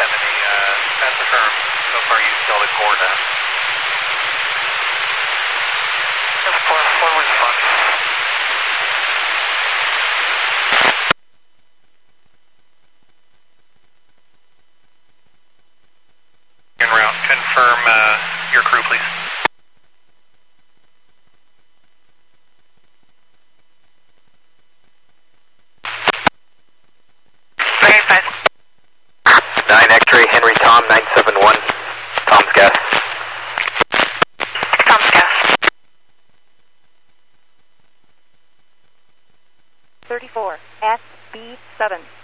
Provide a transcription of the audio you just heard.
That's affirmed. So far you still at Gorda. Yes, 4 was fun. En route. Confirm your crew, please. Very fast. 9 X-ray Henry Tom 971. Tom's gas. Tom's gas. 34, SB7.